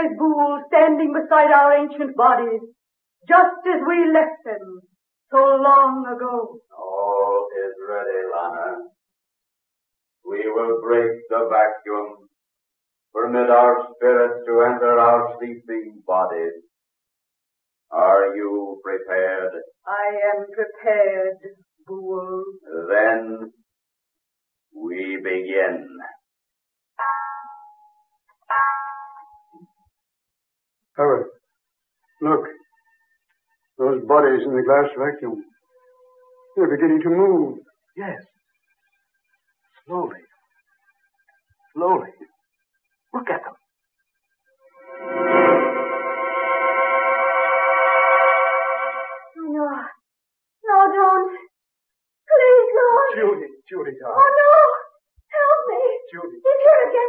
memories, Boole, standing beside our ancient bodies, just as we left them so long ago. All is ready, Lana. We will break the vacuum, permit our spirits to enter our sleeping bodies. Are you prepared? I am prepared, Boole. Then we begin. Howard, look. Those bodies in the glass vacuum. They're beginning to move. Yes. Slowly. Slowly. Look at them. No. No, don't. Please, Lord. Judy, darling. Oh, no. Help me. Judy. He's here again.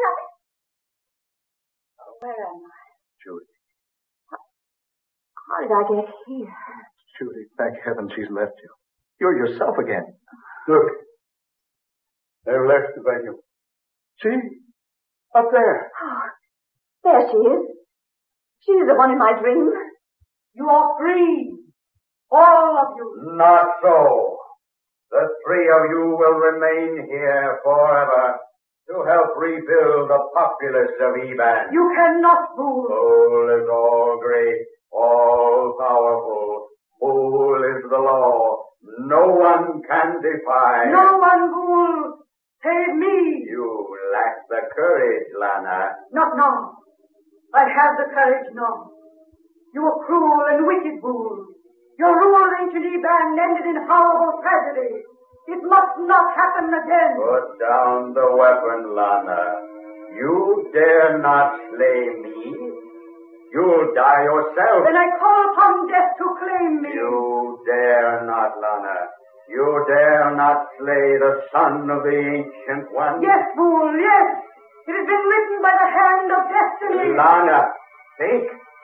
Where am I? Judy. How did I get here? Judy, thank heaven she's left you. You're yourself again. Look. They've left the vacuum. See? Up there. Oh, there she is. She's the one in my dream. You are free. All of you. Not so. The three of you will remain here forever to help rebuild the populace of Eban. You cannot, Boole. Boole is all great, all powerful. Boole is the law. No one can defy. No one, Boole. Save me. You lack the courage, Lana. Not now. I have the courage now. You are cruel and wicked, Boole. Your rule of ancient Eban ended in horrible tragedy. It must not happen again. Put down the weapon, Lana. You dare not slay me. You'll die yourself. Then I call upon death to claim me. You dare not, Lana. You dare not slay the son of the Ancient One. Yes, Boole, yes. It has been written by the hand of destiny. Lana, think.